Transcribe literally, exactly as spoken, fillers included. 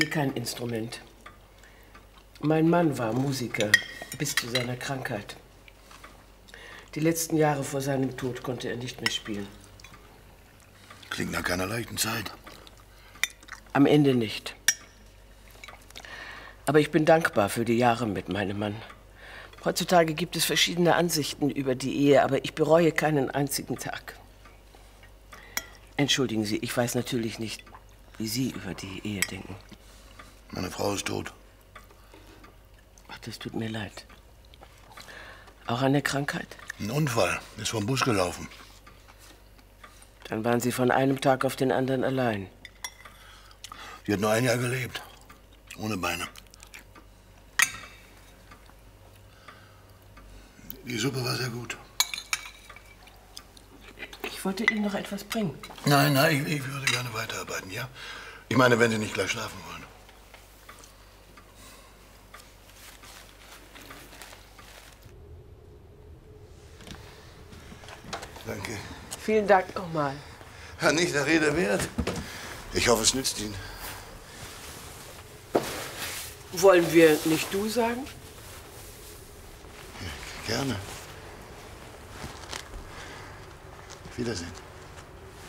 Kein Instrument. Mein Mann war Musiker bis zu seiner Krankheit. Die letzten Jahre vor seinem Tod konnte er nicht mehr spielen. Klingt nach keiner leichten Zeit. Am Ende nicht. Aber ich bin dankbar für die Jahre mit meinem Mann. Heutzutage gibt es verschiedene Ansichten über die Ehe, aber ich bereue keinen einzigen Tag. Entschuldigen Sie, ich weiß natürlich nicht, wie Sie über die Ehe denken. Meine Frau ist tot. Ach, das tut mir leid. Auch eine Krankheit? Ein Unfall. Ist vom Bus gelaufen. Dann waren Sie von einem Tag auf den anderen allein. Sie hat nur ein Jahr gelebt. Ohne Beine. Die Suppe war sehr gut. Ich wollte Ihnen noch etwas bringen. Nein, nein, ich, ich würde gerne weiterarbeiten, ja? Ich meine, wenn Sie nicht gleich schlafen wollen. Danke. Vielen Dank nochmal. Ja, nicht der Rede wert. Ich hoffe, es nützt Ihnen. Wollen wir nicht du sagen? Ja, gerne. Auf Wiedersehen.